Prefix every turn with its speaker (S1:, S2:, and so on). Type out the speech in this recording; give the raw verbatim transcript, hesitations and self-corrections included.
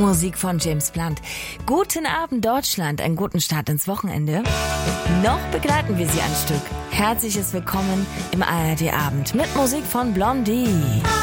S1: Musik von James Blunt. Guten Abend Deutschland, einen guten Start ins Wochenende. Noch begleiten wir Sie ein Stück. Herzliches Willkommen im A R D Abend mit Musik von Blondie.